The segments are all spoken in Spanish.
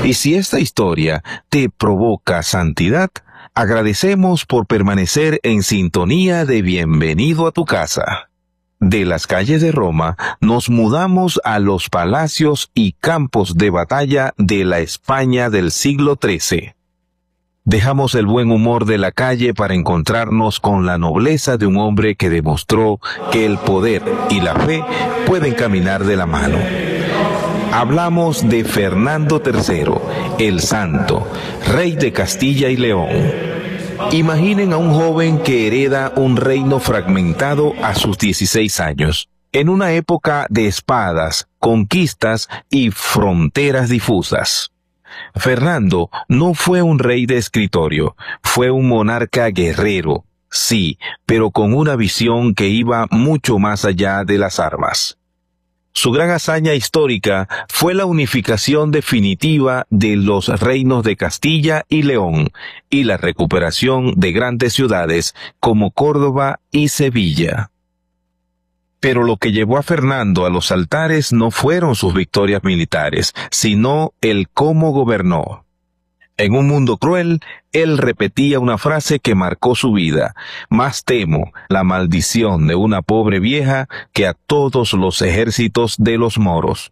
Y si esta historia te provoca santidad, agradecemos por permanecer en sintonía de Bienvenido a tu casa. De las calles de Roma nos mudamos a los palacios y campos de batalla de la España del siglo XIII. Dejamos el buen humor de la calle para encontrarnos con la nobleza de un hombre que demostró que el poder y la fe pueden caminar de la mano. Hablamos de Fernando III, el Santo, rey de Castilla y León. Imaginen a un joven que hereda un reino fragmentado a sus 16 años, en una época de espadas, conquistas y fronteras difusas. Fernando no fue un rey de escritorio, fue un monarca guerrero, sí, pero con una visión que iba mucho más allá de las armas. Su gran hazaña histórica fue la unificación definitiva de los reinos de Castilla y León y la recuperación de grandes ciudades como Córdoba y Sevilla. Pero lo que llevó a Fernando a los altares no fueron sus victorias militares, sino el cómo gobernó. En un mundo cruel, él repetía una frase que marcó su vida: más temo la maldición de una pobre vieja que a todos los ejércitos de los moros.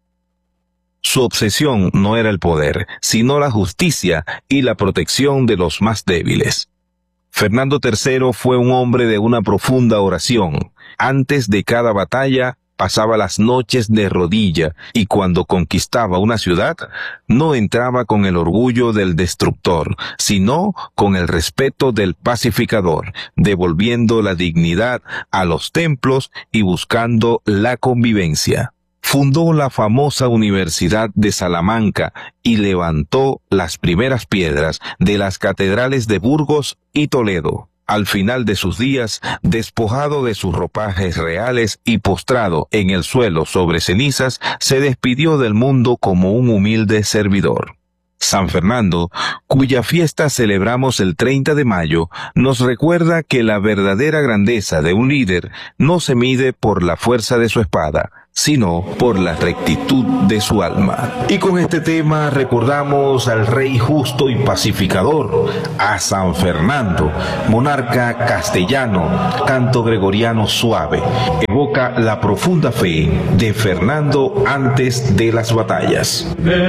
Su obsesión no era el poder, sino la justicia y la protección de los más débiles. Fernando III fue un hombre de una profunda oración. Antes de cada batalla, pasaba las noches de rodilla, y cuando conquistaba una ciudad, no entraba con el orgullo del destructor, sino con el respeto del pacificador, devolviendo la dignidad a los templos y buscando la convivencia. Fundó la famosa Universidad de Salamanca y levantó las primeras piedras de las catedrales de Burgos y Toledo. Al final de sus días, despojado de sus ropajes reales y postrado en el suelo sobre cenizas, se despidió del mundo como un humilde servidor. San Fernando, cuya fiesta celebramos el 30 de mayo, nos recuerda que la verdadera grandeza de un líder no se mide por la fuerza de su espada, sino por la rectitud de su alma. Y con este tema recordamos al rey justo y pacificador, a San Fernando, monarca castellano, canto gregoriano suave. Evoca la profunda fe de Fernando antes de las batallas.